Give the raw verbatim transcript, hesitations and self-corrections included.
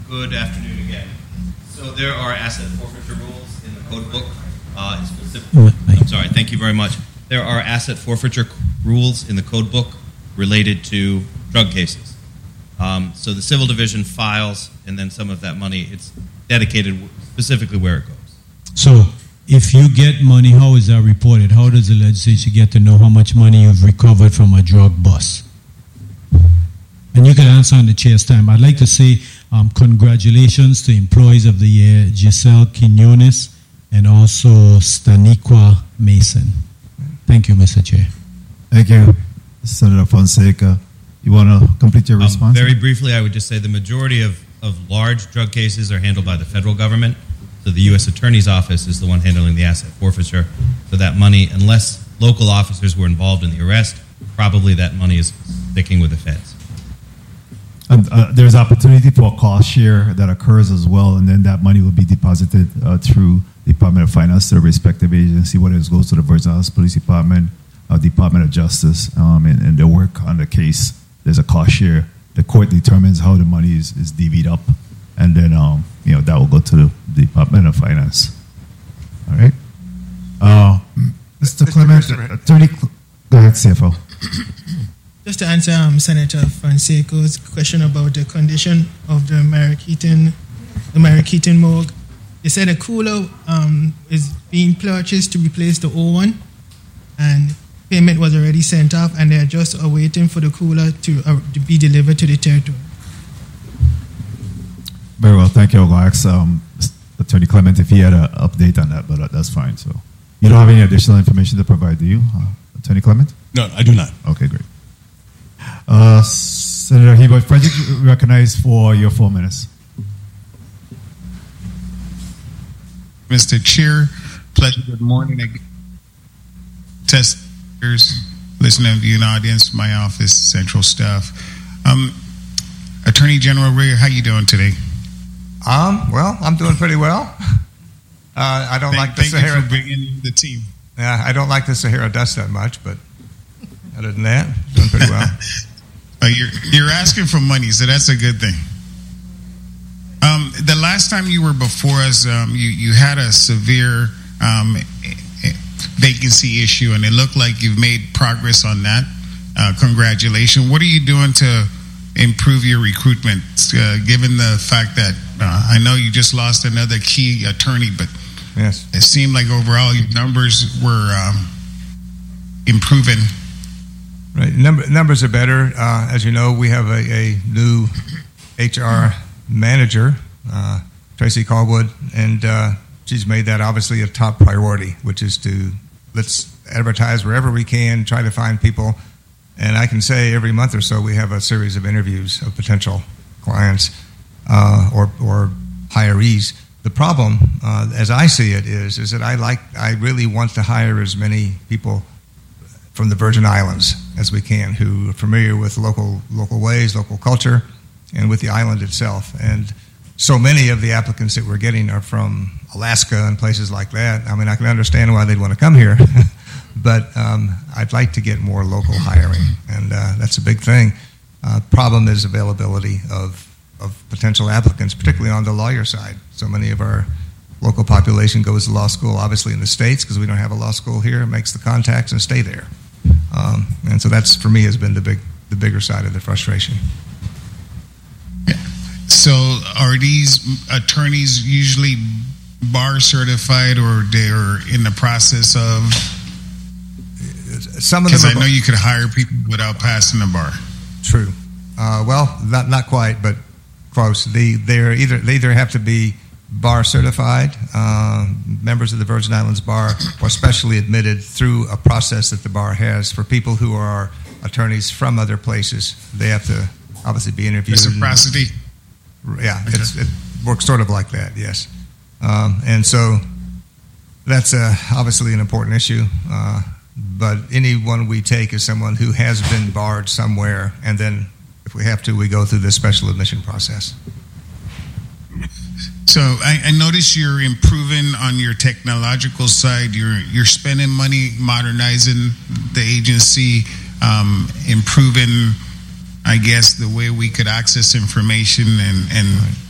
Good afternoon again. So there are asset forfeiture rules in the code book. Uh, specific- I'm sorry, thank you very much. There are asset forfeiture rules in the code book related to drug cases. Um, so the civil division files, and then some of that money, it's dedicated specifically where it goes. So if you get money, how is that reported? How does the legislature get to know how much money you've recovered from a drug bust? And you can answer on the chair's time. I'd like to say um, congratulations to Employees of the Year, Giselle Quinones, and also Staniqua Mason. Thank you, Mister Chair. Thank you, Senator Fonseca. You want to complete your response? Um, very briefly, I would just say the majority of, of large drug cases are handled by the federal government. So the U S Attorney's Office is the one handling the asset forfeiture. So that money, unless local officers were involved in the arrest, probably that money is sticking with the feds. And, uh, there's opportunity for a cost share that occurs as well, and then that money will be deposited uh, through the Department of Finance to the respective agency, whether it goes to the Virgin Islands Police Department, uh, Department of Justice, um, and, and their work on the case. There's a cost share. The court determines how the money is, is divvied up, and then um, you know that will go to the Department of Finance. All right, uh, Mister Mister Clement, Mister Attorney, go ahead, C F O. Just to answer um, Senator Fonseca's question about the condition of the Marquetan, the Marquetan morgue, they said a cooler um, is being purchased to replace the old one, and payment was already sent off, and they're just awaiting for the cooler to, uh, to be delivered to the territory. Very well, thank you. I'll ask um, Attorney Clement if he had an update on that, but uh, that's fine. So you don't have any additional information to provide, do you, uh, Attorney Clement? No, I do not. Okay, great. Uh, Senator Hebo, Frederick, recognized for your four minutes. Mister Chair, pleasure. Good morning. Testers, listening viewing audience, my office, central staff. Um, Attorney General Ray, how you doing today? Um, well, I'm doing pretty well. Uh, I don't thank, like the thank Sahara. You for bringing the team. Yeah, I don't like the Sahara dust that much, but other than that, doing pretty well. uh, you're you're asking for money, so that's a good thing. Um, the last time you were before us, um, you you had a severe um, vacancy issue, and it looked like you've made progress on that. Uh, congratulations. What are you doing to improve your recruitment, uh, given the fact that uh, I know you just lost another key attorney, but yes, it seemed like overall your numbers were um, improving. Right, Number, numbers are better. Uh, as you know, we have a, a new H R manager, uh, Tracy Callwood, and uh, she's made that obviously a top priority, which is to let's advertise wherever we can, try to find people. And I can say every month or so we have a series of interviews of potential clients uh, or, or hirees. The problem, uh, as I see it, is is that I like I really want to hire as many people from the Virgin Islands as we can, who are familiar with local local ways, local culture, and with the island itself. And so many of the applicants that we're getting are from Alaska and places like that. I mean, I can understand why they'd want to come here, but um, I'd like to get more local hiring, and uh, that's a big thing. Uh, problem is availability of, of potential applicants, particularly on the lawyer side. So many of our local population goes to law school, obviously in the States, because we don't have a law school here, makes the contacts and stay there. Um, and so that's, for me, has been the big, the bigger side of the frustration. So are these attorneys usually bar certified, or they're in the process of? Some of them. Because I know you could hire people without passing the bar. True. Uh, well, not not quite, but close. The they're either they either have to be bar certified, uh, members of the Virgin Islands Bar, or specially admitted through a process that the bar has for people who are attorneys from other places. They have to obviously be interviewed. Reciprocity. And, yeah, okay. it's, it works sort of like that. Yes, um, and so that's uh, obviously an important issue. Uh, but anyone we take is someone who has been barred somewhere, and then if we have to, we go through this special admission process. So I, I notice you're improving on your technological side. You're you're spending money modernizing the agency, um, improving, I guess, the way we could access information and, and